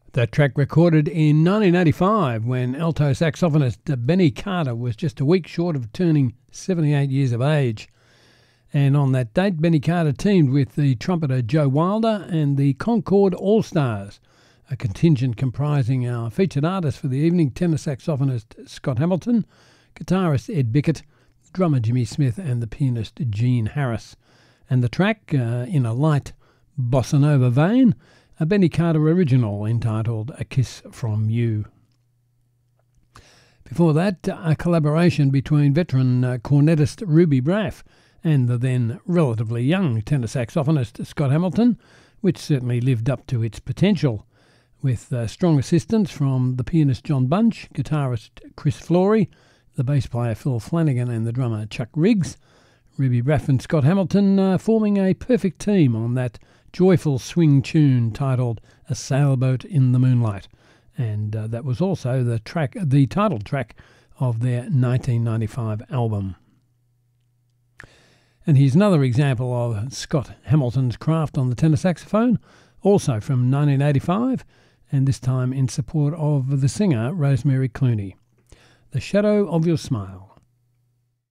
That track recorded in 1985 when alto saxophonist Benny Carter was just a week short of turning 78 years of age. And on that date, Benny Carter teamed with the trumpeter Joe Wilder and the Concord All-Stars, a contingent comprising our featured artist for the evening, tenor saxophonist Scott Hamilton, guitarist Ed Bickett, drummer Jimmy Smith and the pianist Gene Harris. And the track, in a light bossa nova vein, a Benny Carter original entitled A Kiss From You. Before that, a collaboration between veteran cornetist Ruby Braff and the then relatively young tenor saxophonist Scott Hamilton, which certainly lived up to its potential, with strong assistance from the pianist John Bunch, guitarist Chris Flory, the bass player Phil Flanagan and the drummer Chuck Riggs. Ruby Braff and Scott Hamilton forming a perfect team on that joyful swing tune titled A Sailboat in the Moonlight, and that was also the title track of their 1995 album. And here's another example of Scott Hamilton's craft on the tenor saxophone, also from 1985, and this time in support of the singer Rosemary Clooney. The Shadow of Your Smile.